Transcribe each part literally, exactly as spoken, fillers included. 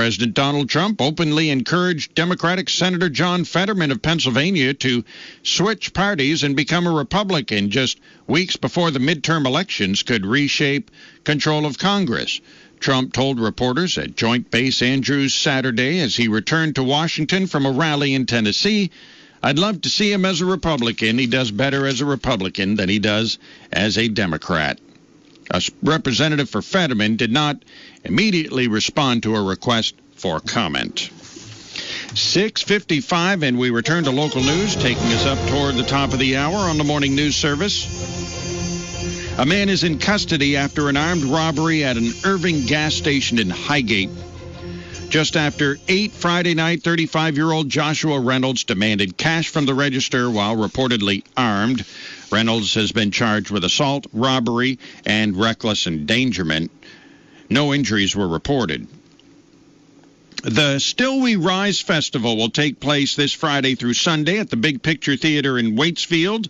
President Donald Trump openly encouraged Democratic Senator John Fetterman of Pennsylvania to switch parties and become a Republican just weeks before the midterm elections could reshape control of Congress. Trump told reporters at Joint Base Andrews Saturday as he returned to Washington from a rally in Tennessee, "I'd love to see him as a Republican. He does better as a Republican than he does as a Democrat." A representative for Fetterman did not immediately respond to a request for comment. six fifty-five, and we return to local news, taking us up toward the top of the hour on the morning news service. A man is in custody after an armed robbery at an Irving gas station in Highgate. Just after eight Friday night, thirty-five-year-old Joshua Reynolds demanded cash from the register while reportedly armed. Reynolds has been charged with assault, robbery, and reckless endangerment. No injuries were reported. The Still We Rise Festival will take place this Friday through Sunday at the Big Picture Theater in Waitsfield.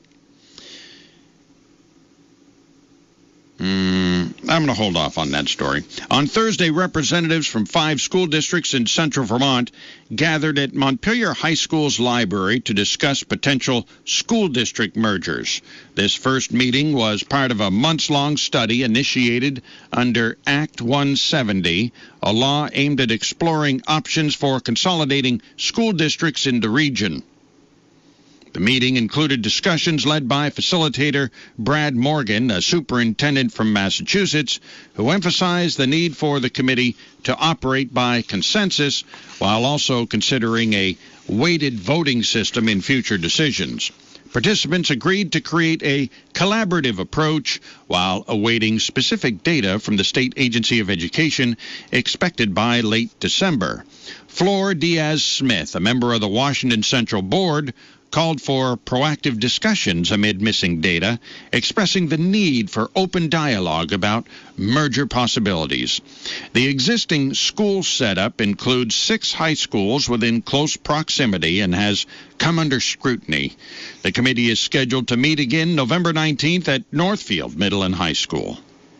Mm, I'm going to hold off on that story. On Thursday, representatives from five school districts in central Vermont gathered at Montpelier High School's library to discuss potential school district mergers. This first meeting was part of a months-long study initiated under Act one seventy, a law aimed at exploring options for consolidating school districts in the region. The meeting included discussions led by facilitator Brad Morgan, a superintendent from Massachusetts, who emphasized the need for the committee to operate by consensus while also considering a weighted voting system in future decisions. Participants agreed to create a collaborative approach while awaiting specific data from the State Agency of Education expected by late December. Flor Diaz-Smith, a member of the Washington Central Board, called for proactive discussions amid missing data, expressing the need for open dialogue about merger possibilities. The existing school setup includes six high schools within close proximity and has come under scrutiny. The committee is scheduled to meet again November nineteenth at Northfield Middle and High School.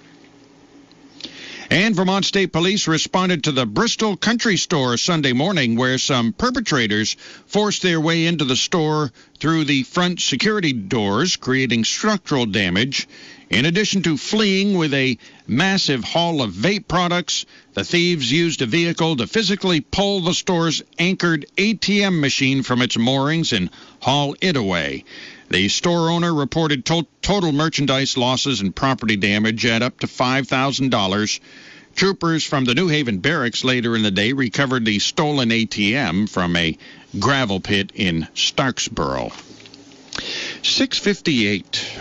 And Vermont State Police responded to the Bristol Country Store Sunday morning, where some perpetrators forced their way into the store through the front security doors, creating structural damage. In addition to fleeing with a massive haul of vape products, the thieves used a vehicle to physically pull the store's anchored A T M machine from its moorings and haul it away. The store owner reported to- total merchandise losses and property damage at up to five thousand dollars. Troopers from the New Haven Barracks later in the day recovered the stolen A T M from a gravel pit in Starksboro. six fifty-eight.